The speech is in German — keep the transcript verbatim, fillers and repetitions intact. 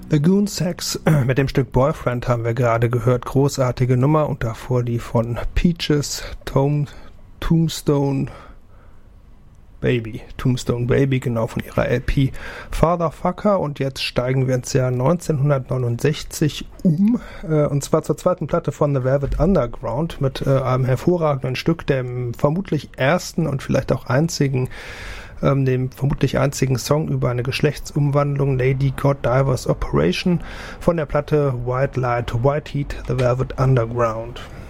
The Goon Sex mit dem Stück Boyfriend haben wir gerade gehört. Großartige Nummer und davor die von Peaches, Tom, Tombstone Baby. Tombstone Baby, genau, von ihrer L P Fatherfucker. Und jetzt steigen wir ins Jahr neunzehnhundertneunundsechzig um, äh, und zwar zur zweiten Platte von The Velvet Underground mit äh, einem hervorragenden Stück, dem vermutlich ersten und vielleicht auch einzigen Ähm, dem vermutlich einzigen Song über eine Geschlechtsumwandlung, Lady Godiva's Operation, von der Platte White Light, White Heat, The Velvet Underground.